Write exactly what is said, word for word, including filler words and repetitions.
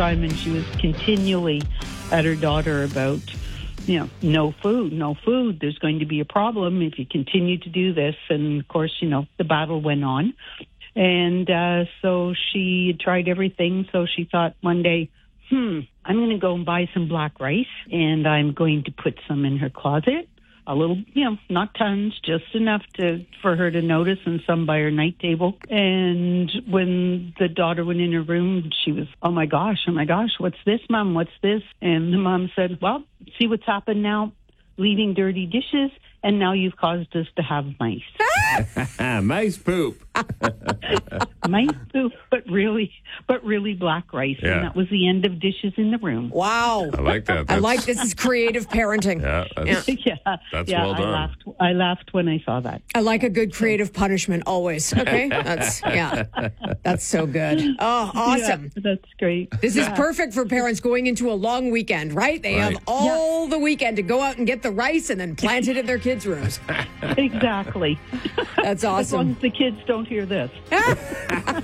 time, and she was continually at her daughter about, you know, no food, no food. There's going to be a problem if you continue to do this. And, of course, you know, the battle went on. And uh, so she had tried everything. So she thought one day, hmm, I'm going to go and buy some black rice, and I'm going to put some in her closet. A little, you know, not tons, just enough to for her to notice, and some by her night table. And when the daughter went in her room, she was, oh my gosh, oh my gosh, what's this, Mom? What's this? And the mom said, well, see what's happened now? Leaving dirty dishes, and now you've caused us to have mice. Mice poop. Mice poop, but really, but really black rice. Yeah. And that was the end of dishes in the room. Wow. I like that. I That's- like this is creative parenting. Yeah, that's, yeah, that's yeah, well done. I laughed. I laughed when I saw that. I like a good creative punishment always. Okay, that's yeah, that's so good. Oh, awesome! Yeah, that's great. This is perfect for parents going into a long weekend, right? They Right. have all the weekend to go out and get the rice and then plant it in their kids' rooms. Exactly. That's As long awesome. as the kids don't hear this.